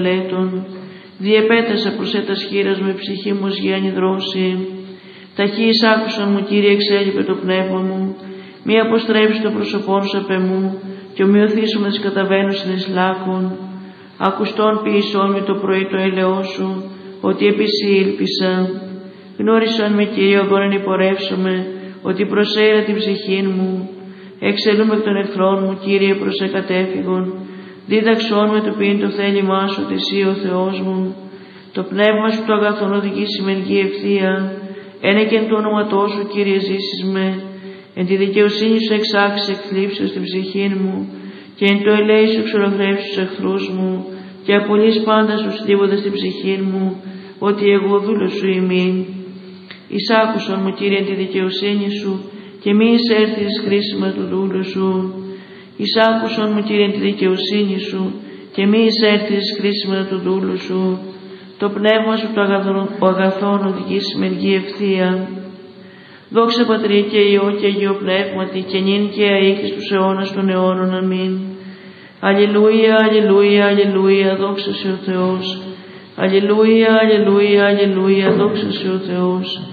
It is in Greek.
Λέτων, διεπέτασα προς έτας χείρας με ψυχή μου ως γέννη δρόση. Ταχύς άκουσαν μου, Κύριε, εξέλιπε το πνεύμα μου, μη αποστρέψει το πρόσωπόν σου απ' εμού, και ομοιωθήσου με τις καταβαίνουσιν εις λάκων. Ακουστών ποιησόν με το πρωί το έλεό σου, ότι επί σοι ήλπισα. Γνώρισον με, Κύριε, οδόν υπορεύσομαι, ότι προσέρα την ψυχήν μου. Εξελούμε εκ των εχθρών μου, Κύριε, προς εκατέφυγον. Δίδαξόν με το ποιήν το θέλημά σου, ότι εσύ ο Θεός μου. Το πνεύμα σου το αγαθόν οδηγήσει με γη ευθεία. Ένε και εν το όνοματό σου, Κύριε, ζήσεις με. Εν τη δικαιοσύνη σου εξάξει εκθλίψεως την ψυχήν μου, και εν το ελέη σου εξολοθρεύσεις τους εχθρούς μου, και απολύς πάντα στους στίβοντες την ψυχήν μου, ότι εγώ δούλος σου ημί. Εισάκουσον μου, Κύριε, εν τη δικαιοσύνη σου, και μη εισέρθεις εις χρήσιμα του δούλου σου. Εισάκουσον μου, Κύριε, εν τη δικαιοσύνη σου, και μη εισέρθεις εις χρήσιμα του δούλου σου. Το πνεύμα σου το αγαθόν οδηγήσει με γη ευθεία. Δόξα Πατρί και Υιό και Αγίο Πνεύματι, και νυν και αεί και στους αιώνας των αιώνων. Αμήν. Αλληλούια, αλληλούια, αλληλούια, δόξα σε ο Θεός. Αλληλούια, αλληλούια, αλληλούια, δόξα σε ο Θεός.